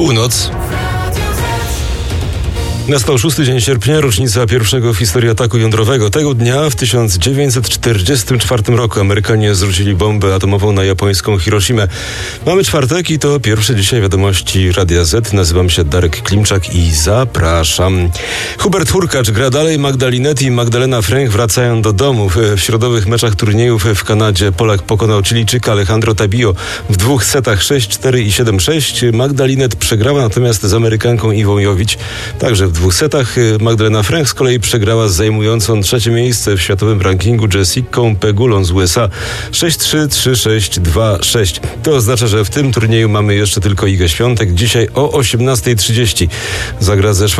Północ. Nastał 6 dzień sierpnia, rocznica pierwszego w historii ataku jądrowego. Tego dnia w 1944 roku Amerykanie zrzucili bombę atomową na japońską Hiroshimę. Mamy czwartek i to pierwsze dzisiaj wiadomości Radia Z. Nazywam się Darek Klimczak i zapraszam. Hubert Hurkacz gra dalej, Magdalinetti i Magdalena Fręch wracają do domów. W środowych meczach turniejów w Kanadzie Polak pokonał Chilijczyka Alejandro Tabillo w 2 setach 6-4 i 7-6. Magdalinet przegrała natomiast z Amerykanką Iwą Jowić. Także w 2 setach. Magdalena Fręch z kolei przegrała z zajmującą 3. miejsce w światowym rankingu Jessicą Pegulą z USA 6-3, 3-6, 2-6. To oznacza, że w tym turnieju mamy jeszcze tylko Igę Świątek. Dzisiaj o 18:30 zagra ze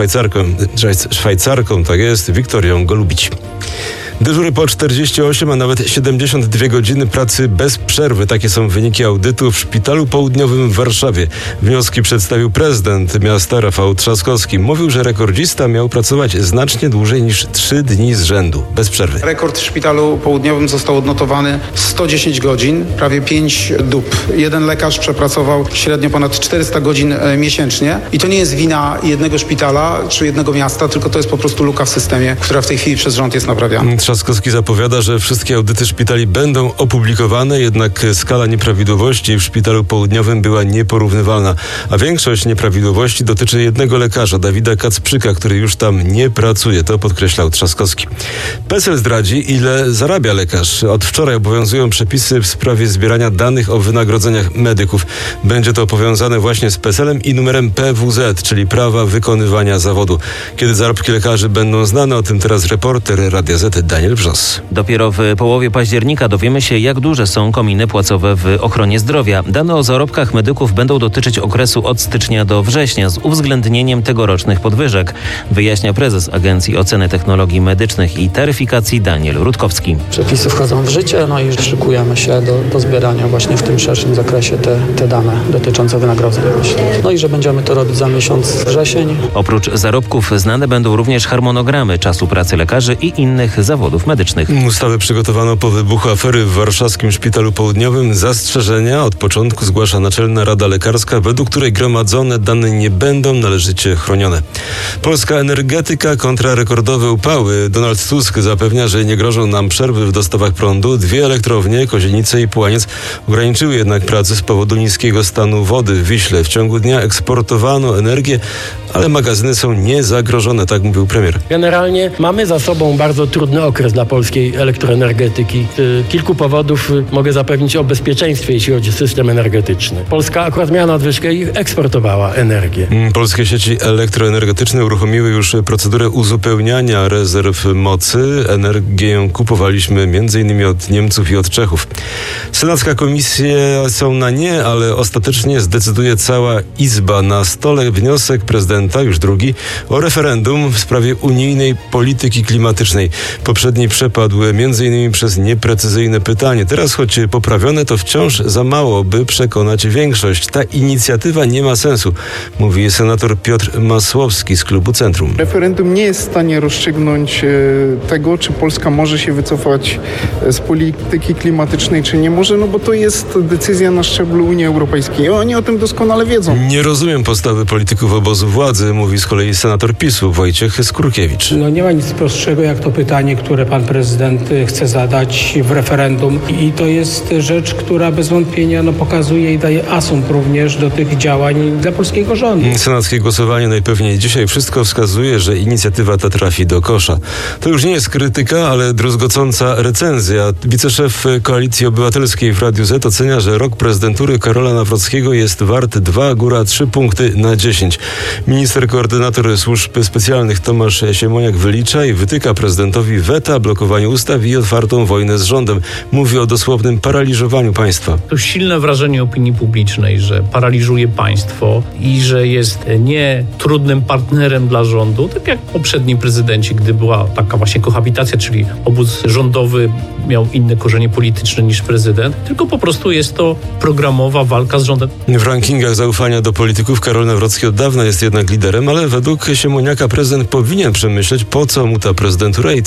Szwajcarką, tak jest, Wiktorią Golubić. Dyżury po 48, a nawet 72 godziny pracy bez przerwy. Takie są wyniki audytu w Szpitalu Południowym w Warszawie. Wnioski przedstawił prezydent miasta Rafał Trzaskowski. Mówił, że rekordzista miał pracować znacznie dłużej niż 3 dni z rzędu, bez przerwy. Rekord w Szpitalu Południowym został odnotowany 110 godzin, prawie 5 dób. Jeden lekarz przepracował średnio ponad 400 godzin miesięcznie. I to nie jest wina jednego szpitala czy jednego miasta, tylko to jest po prostu luka w systemie, która w tej chwili przez rząd jest naprawiana. Trzaskowski zapowiada, że wszystkie audyty szpitali będą opublikowane, jednak skala nieprawidłowości w Szpitalu Południowym była nieporównywalna, a większość nieprawidłowości dotyczy jednego lekarza, Dawida Kacprzyka, który już tam nie pracuje. To podkreślał Trzaskowski. PESEL zdradzi, ile zarabia lekarz. Od wczoraj obowiązują przepisy w sprawie zbierania danych o wynagrodzeniach medyków. Będzie to powiązane właśnie z PESEL-em i numerem PWZ, czyli prawa wykonywania zawodu. Kiedy zarobki lekarzy będą znane, o tym teraz reporter Radia Z Daniel Wrzos. Dopiero w połowie października dowiemy się, jak duże są kominy płacowe w ochronie zdrowia. Dane o zarobkach medyków będą dotyczyć okresu od stycznia do września z uwzględnieniem tegorocznych podwyżek, wyjaśnia prezes Agencji Oceny Technologii Medycznych i Taryfikacji Daniel Rutkowski. Przepisy wchodzą w życie, i szykujemy się do zbierania właśnie w tym szerszym zakresie te dane dotyczące wynagrodzeń. I że będziemy to robić za miesiąc wrzesień. Oprócz zarobków znane będą również harmonogramy czasu pracy lekarzy i innych zawodów medycznych. Ustawę przygotowano po wybuchu afery w warszawskim Szpitalu Południowym. Zastrzeżenia od początku zgłasza Naczelna Rada Lekarska, według której gromadzone dane nie będą należycie chronione. Polska energetyka kontra rekordowe upały. Donald Tusk zapewnia, że nie grożą nam przerwy w dostawach prądu. 2 elektrownie, Kozienice i Połaniec, ograniczyły jednak pracę z powodu niskiego stanu wody w Wiśle. W ciągu dnia eksportowano energię, ale magazyny są niezagrożone, tak mówił premier. Generalnie mamy za sobą bardzo trudny okres dla polskiej elektroenergetyki. Z kilku powodów mogę zapewnić o bezpieczeństwie, jeśli chodzi o system energetyczny. Polska akurat miała nadwyżkę i eksportowała energię. Polskie sieci elektroenergetyczne uruchomiły już procedurę uzupełniania rezerw mocy. Energię kupowaliśmy m.in. od Niemców i od Czechów. Senacka komisja są na nie, ale ostatecznie zdecyduje cała Izba. Na stole wniosek prezydenta, już drugi, o referendum w sprawie unijnej polityki klimatycznej. Poprzedni przepadł m.in. przez nieprecyzyjne pytanie. Teraz, choć poprawione, to wciąż za mało, by przekonać większość. Ta inicjatywa nie ma sensu, mówi senator Piotr Masłowski z klubu Centrum. Referendum nie jest w stanie rozstrzygnąć tego, czy Polska może się wycofać z polityki klimatycznej, czy nie może, bo to jest decyzja na szczeblu Unii Europejskiej. Oni o tym doskonale wiedzą. Nie rozumiem postawy polityków obozu władzy, mówi z kolei senator PiS-u Wojciech Skurkiewicz. Nie ma nic prostszego jak to pytanie, które pan prezydent chce zadać w referendum i to jest rzecz, która bez wątpienia pokazuje i daje asumpt również do tych działań dla polskiego rządu. Senackie głosowanie najpewniej dzisiaj wszystko wskazuje, że inicjatywa ta trafi do kosza. To już nie jest krytyka, ale druzgocąca recenzja. Wiceszef Koalicji Obywatelskiej w Radiu Z ocenia, że rok prezydentury Karola Nawrockiego jest wart 2, góra 3 punkty na 10. Minister koordynator służb specjalnych Tomasz Siemoniak wylicza i wytyka prezydentowi weta, blokowaniu ustaw i otwartą wojnę z rządem. Mówi o dosłownym paraliżowaniu państwa. To silne wrażenie opinii publicznej, że paraliżuje państwo i że jest nie trudnym partnerem dla rządu, tak jak poprzedni prezydenci, gdy była taka właśnie kohabitacja, czyli obóz rządowy miał inne korzenie polityczne niż prezydent, tylko po prostu jest to programowa walka z rządem. W rankingach zaufania do polityków Karol Nawrocki od dawna jest jednak liderem, ale według Siemoniaka prezydent powinien przemyśleć, po co mu ta prezydentura i co chce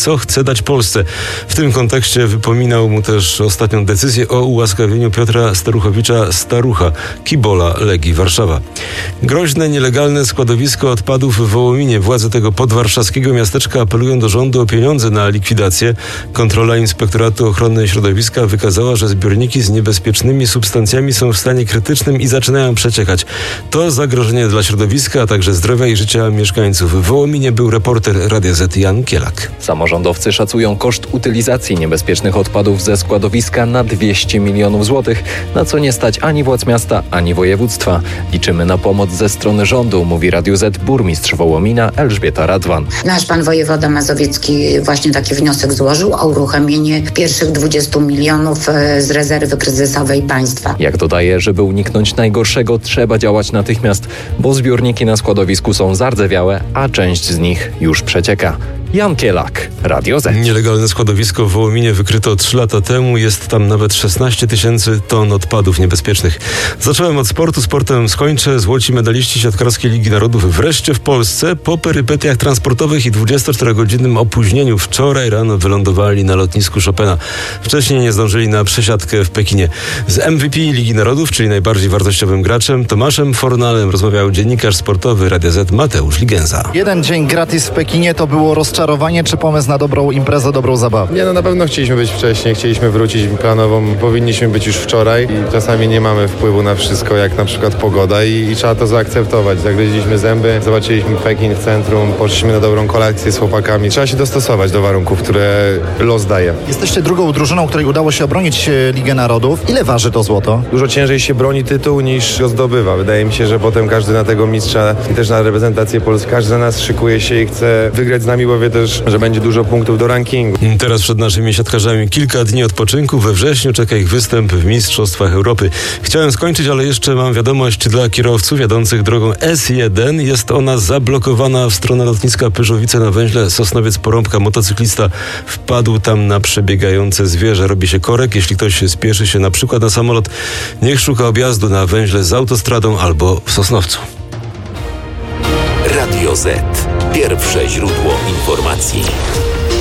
oddać Polsce. W tym kontekście wypominał mu też ostatnią decyzję o ułaskawieniu Piotra Starucha, kibola Legii Warszawa. Groźne, nielegalne składowisko odpadów w Wołominie. Władze tego podwarszawskiego miasteczka apelują do rządu o pieniądze na likwidację. Kontrola Inspektoratu Ochrony Środowiska wykazała, że zbiorniki z niebezpiecznymi substancjami są w stanie krytycznym i zaczynają przeciekać. To zagrożenie dla środowiska, a także zdrowia i życia mieszkańców. W Wołominie był reporter Radia Z Jan Kielak. Samorządowcy szacują koszt utylizacji niebezpiecznych odpadów ze składowiska na 200 milionów złotych, na co nie stać ani władz miasta, ani województwa. Liczymy na pomoc ze strony rządu, mówi Radiu Z burmistrz Wołomina Elżbieta Radwan. Nasz pan wojewoda mazowiecki właśnie taki wniosek złożył o uruchomienie pierwszych 20 milionów z rezerwy kryzysowej państwa. Jak dodaje, żeby uniknąć najgorszego, trzeba działać natychmiast, bo zbiorniki na składowisku są zardzewiałe, a część z nich już przecieka. Jan Kielak, Radio Z. Nielegalne składowisko w Wołominie wykryto 3 lata temu. Jest tam nawet 16 000 ton odpadów niebezpiecznych. Zacząłem od sportu, sportem skończę. Złoci medaliści siatkarskiej Ligi Narodów wreszcie w Polsce. Po perypetiach transportowych i 24-godzinnym opóźnieniu wczoraj rano wylądowali na lotnisku Chopina. Wcześniej nie zdążyli na przesiadkę w Pekinie. Z MVP Ligi Narodów, czyli najbardziej wartościowym graczem, Tomaszem Fornalem rozmawiał dziennikarz sportowy Radia Z Mateusz Ligenza. Jeden dzień gratis w Pekinie to było rozczarowanie czy pomysł na dobrą imprezę, dobrą zabawę? Nie, na pewno chcieliśmy być wcześniej, chcieliśmy wrócić planowo, powinniśmy być już wczoraj i czasami nie mamy wpływu na wszystko, jak na przykład pogoda i trzeba to zaakceptować. Zagryźliśmy zęby, zobaczyliśmy Pekin w centrum, poszliśmy na dobrą kolację z chłopakami. Trzeba się dostosować do warunków, które los daje. Jesteście drugą drużyną, której udało się obronić Ligę Narodów. Ile waży to złoto? Dużo ciężej się broni tytuł niż go zdobywa. Wydaje mi się, że potem każdy na tego mistrza i też na reprezentację Polski, każdy z nas szykuje się i chce wygrać z nami, bo wie też, że będzie dużo punktów do rankingu. Teraz przed naszymi siatkarzami kilka dni odpoczynku. We wrześniu czeka ich występ w Mistrzostwach Europy. Chciałem skończyć, ale jeszcze mam wiadomość dla kierowców jadących drogą S1. Jest ona zablokowana w stronę lotniska Pyrzowice na węźle Sosnowiec-Porąbka. Motocyklista wpadł tam na przebiegające zwierzę. Robi się korek. Jeśli ktoś spieszy się na przykład na samolot, niech szuka objazdu na węźle z autostradą albo w Sosnowcu. Radio Z. Pierwsze źródło informacji.